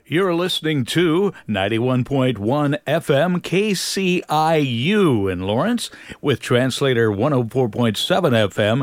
You're listening to 91.1 FM KCIU in Lawrence with translator 104.7 FM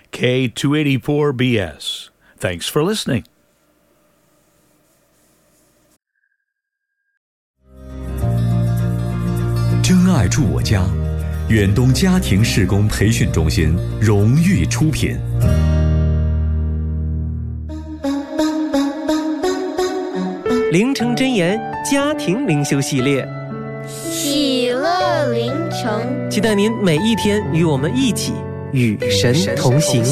K284BS. Thanks for listening. 真爱住我家，远东家庭事工培训中心荣誉出品。 灵城真言家庭灵修系列， 喜乐灵城， 期待您每一天与我们一起与神同行。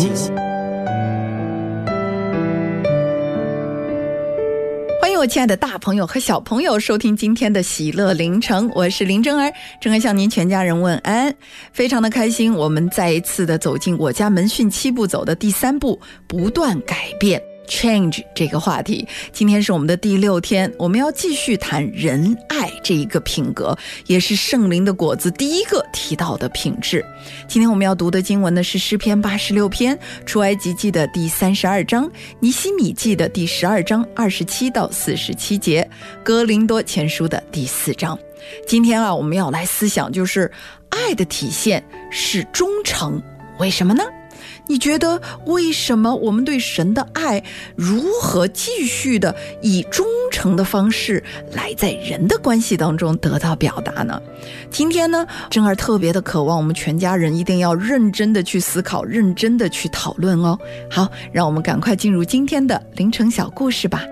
欢迎我亲爱的大朋友和小朋友收听今天的喜乐灵城，我是林真儿，正儿向您全家人问安，非常的开心，我们再一次的走进我家门训7步走的第3步，不断改变Change 这个话题。今天是我们的第6天，我们要继续谈仁爱这一个品格，也是圣灵的果子第一个提到的品质。今天我们要读的经文呢是诗篇86篇，出埃及记的第32章，尼希米记的第12章27到47节，哥林多前书的第4章。今天我们要来思想，就是爱的体现是忠诚，为什么呢？你觉得为什么我们对神的爱如何继续的以忠诚的方式来在人的关系当中得到表达呢？今天呢，真儿特别的渴望我们全家人一定要认真的去思考，认真的去讨论哦。好，让我们赶快进入今天的凌晨小故事吧。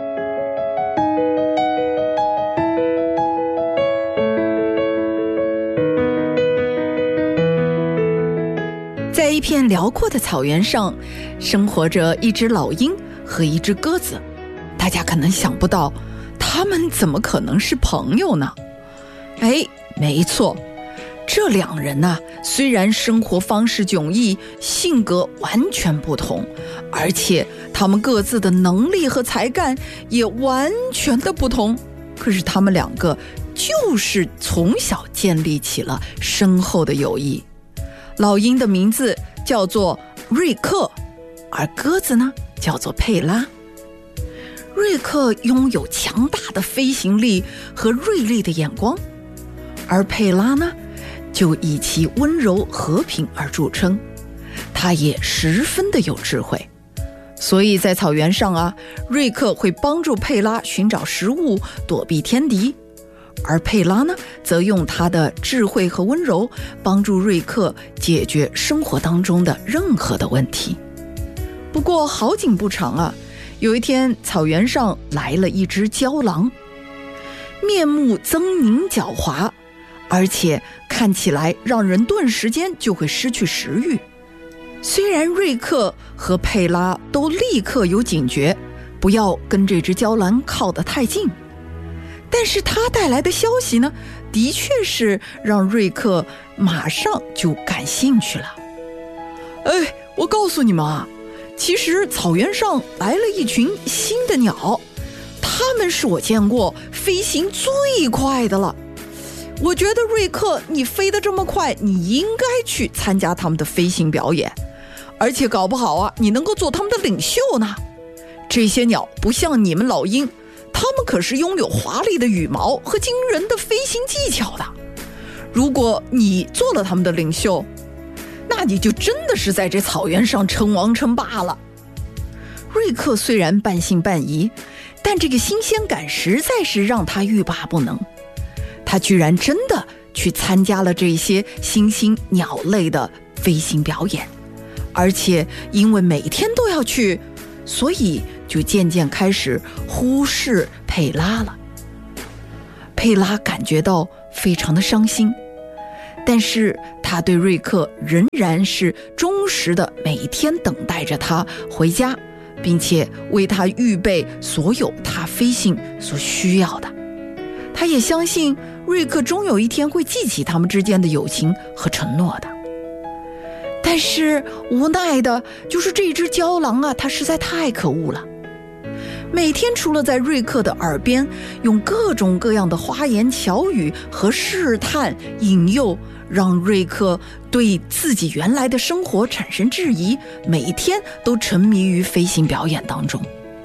在一片辽阔的草原上，生活着一只老鹰和一只鸽子。大家可能想不到，他们怎么可能是朋友呢？没错，这两人呢，虽然生活方式迥异，性格完全不同，而且他们各自的能力和才干也完全的不同，可是他们两个就是从小建立起了深厚的友谊。老鹰的名字叫做瑞克，而鸽子呢叫做佩拉。瑞克拥有强大的飞行力和锐利的眼光，而佩拉呢就以其温柔和平而著称，他也十分的有智慧。所以在草原上瑞克会帮助佩拉寻找食物，躲避天敌，而佩拉呢则用他的智慧和温柔帮助瑞克解决生活当中的任何的问题。不过好景不长有一天草原上来了一只郊狼，面目狰狞狡猾，而且看起来让人顿时间就会失去食欲。虽然瑞克和佩拉都立刻有警觉，不要跟这只郊狼靠得太近，但是他带来的消息呢，的确是让瑞克马上就感兴趣了。我告诉你们其实草原上来了一群新的鸟，它们是我见过飞行最快的了。我觉得瑞克，你飞得这么快，你应该去参加他们的飞行表演，而且搞不好你能够做他们的领袖呢。这些鸟不像你们老鹰，他们可是拥有华丽的羽毛和惊人的飞行技巧的。如果你做了他们的领袖，那你就真的是在这草原上称王称霸了。瑞克虽然半信半疑，但这个新鲜感实在是让他欲罢不能。他居然真的去参加了这些新兴鸟类的飞行表演，而且因为每天都要去，所以就渐渐开始忽视佩拉了。佩拉感觉到非常的伤心，但是他对瑞克仍然是忠实的，每天等待着他回家，并且为他预备所有他飞行所需要的。他也相信瑞克终有一天会记起他们之间的友情和承诺的。但是无奈的就是这只郊狼它实在太可恶了。每天除了在瑞克的耳边用各种各样的花言巧语和试探引诱，让瑞克对自己原来的生活产生质疑，每天都沉迷于飞行表演当中。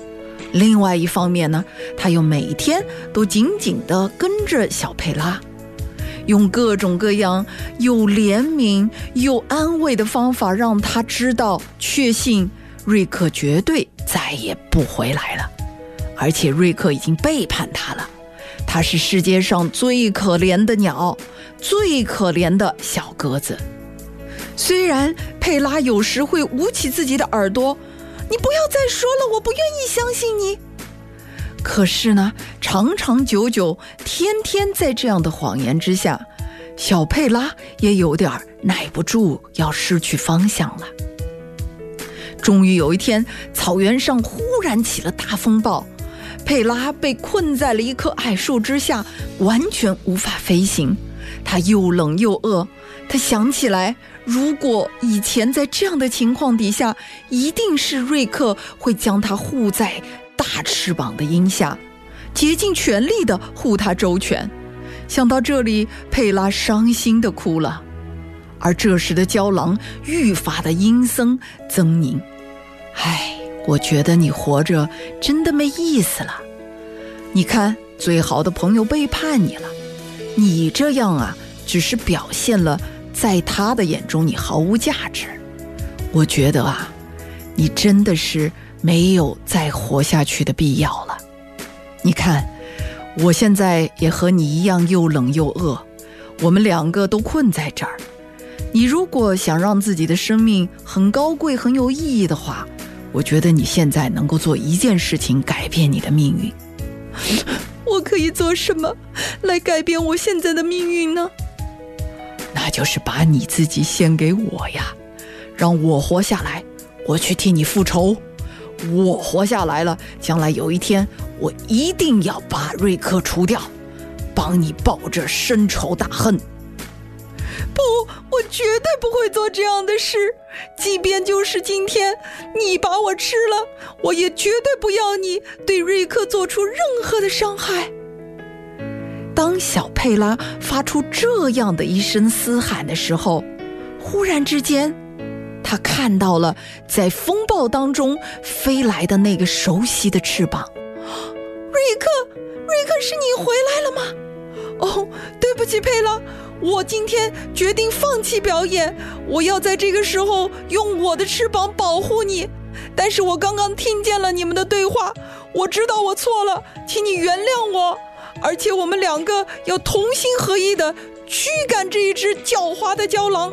另外一方面呢，他又每天都紧紧地跟着小佩拉，用各种各样又怜悯又安慰的方法，让他知道确信瑞克绝对再也不回来了，而且瑞克已经背叛他了，他是世界上最可怜的鸟，最可怜的小鸽子。虽然佩拉有时会捂起自己的耳朵，你不要再说了，我不愿意相信你。可是呢，长长久久，天天在这样的谎言之下，小佩拉也有点耐不住要失去方向了。终于有一天，草原上忽然起了大风暴，佩拉被困在了一棵矮树之下，完全无法飞行。他又冷又饿，他想起来，如果以前在这样的情况底下，一定是瑞克会将他护在大翅膀的荫下，竭尽全力地护他周全。想到这里，佩拉伤心地哭了。而这时的郊狼愈发的阴森狰狞。我觉得你活着真的没意思了。你看，最好的朋友背叛你了，你这样啊，只是表现了在他的眼中你毫无价值。我觉得啊，你真的是没有再活下去的必要了。你看，我现在也和你一样又冷又饿，我们两个都困在这儿。你如果想让自己的生命很高贵很有意义的话，我觉得你现在能够做一件事情改变你的命运。我可以做什么来改变我现在的命运呢？那就是把你自己献给我呀，让我活下来，我去替你复仇。我活下来了，将来有一天我一定要把瑞克除掉，帮你报着深仇大恨。不，我绝对不会做这样的事，即便就是今天你把我吃了，我也绝对不要你对瑞克做出任何的伤害。当小佩拉发出这样的一声嘶喊的时候，忽然之间他看到了在风暴当中飞来的那个熟悉的翅膀。瑞克，是你回来了吗？哦，对不起佩拉，我今天决定放弃表演，我要在这个时候用我的翅膀保护你。但是我刚刚听见了你们的对话，我知道我错了，请你原谅我，而且我们两个要同心合意的驱赶这一只狡猾的郊狼。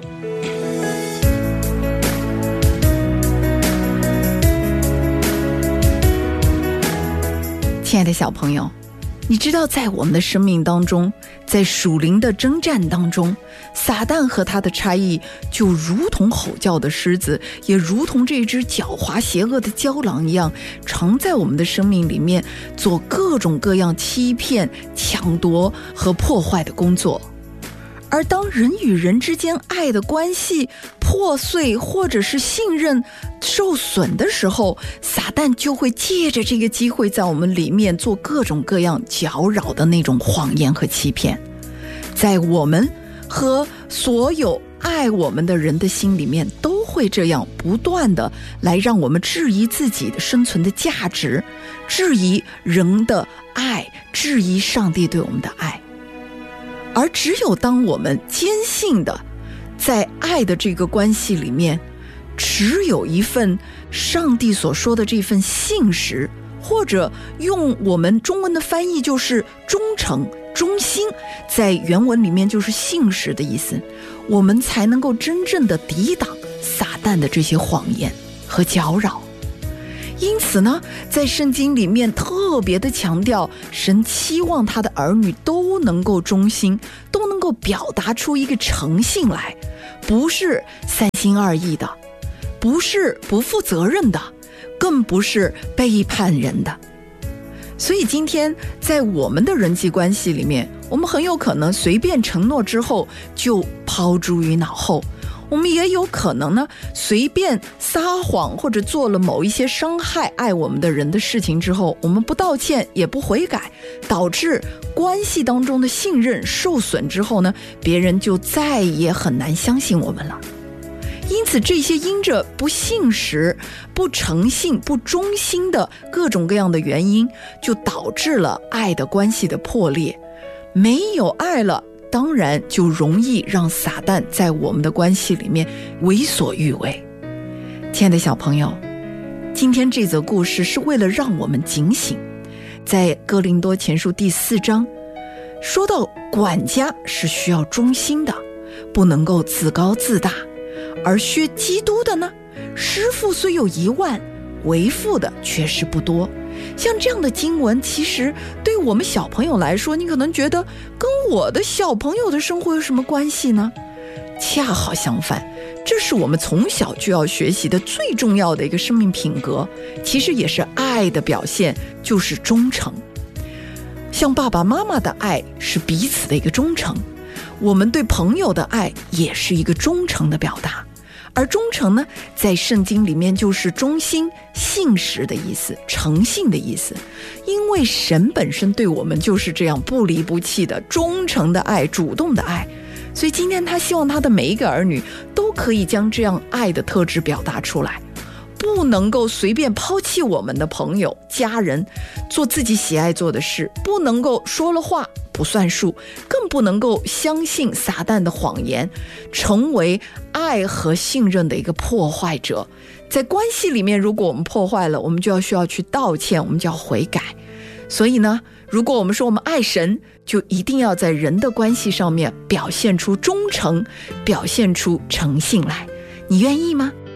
亲爱的小朋友，你知道在我们的生命当中，在属灵的征战当中，撒旦和他的差役就如同吼叫的狮子，也如同这只狡猾邪恶的郊狼一样，常在我们的生命里面做各种各样欺骗、抢夺和破坏的工作。而当人与人之间爱的关系破碎，或者是信任受损的时候，撒旦就会借着这个机会在我们里面做各种各样搅扰的那种谎言和欺骗，在我们和所有爱我们的人的心里面都会这样不断的来让我们质疑自己的生存的价值，质疑人的爱，质疑上帝对我们的爱。而只有当我们坚信的在爱的这个关系里面，只有一份上帝所说的这份信实，或者用我们中文的翻译就是忠诚、忠心，在原文里面就是信实的意思，我们才能够真正的抵挡撒旦的这些谎言和搅扰。因此呢，在圣经里面特别的强调，神期望他的儿女都能够忠心，都能够表达出一个诚信来，不是三心二意的，不是不负责任的，更不是背叛人的。所以今天在我们的人际关系里面，我们很有可能随便承诺之后就抛诸于脑后，我们也有可能呢随便撒谎，或者做了某一些伤害爱我们的人的事情之后，我们不道歉也不悔改，导致关系当中的信任受损之后呢，别人就再也很难相信我们了。 因此这些因着不信实、不诚信、不忠心的各种各样的原因，就导致了爱的关系的破裂。没有爱了，当然就容易让撒旦在我们的关系里面为所欲为。亲爱的小朋友，今天这则故事是为了让我们警醒。在哥林多前书第4章说到，管家是需要忠心的，不能够自高自大。而学基督的呢，师傅虽有1万，为父的却是不多。像这样的经文，其实对我们小朋友来说，你可能觉得跟我的小朋友的生活有什么关系呢？恰好相反，这是我们从小就要学习的最重要的一个生命品格，其实也是爱的表现，就是忠诚。像爸爸妈妈的爱是彼此的一个忠诚，我们对朋友的爱也是一个忠诚的表达。而忠诚呢，在圣经里面就是忠心、信实的意思，诚信的意思。因为神本身对我们就是这样不离不弃的忠诚的爱，主动的爱，所以今天他希望他的每一个儿女都可以将这样爱的特质表达出来，不能够随便抛弃我们的朋友、家人，做自己喜爱做的事，不能够说了话不算数，更不能够相信撒旦的谎言，成为爱和信任的一个破坏者。在关系里面，如果我们破坏了，我们就需要去道歉，我们就要悔改。所以呢，如果我们说我们爱神，就一定要在人的关系上面表现出忠诚，表现出诚信来。你愿意吗？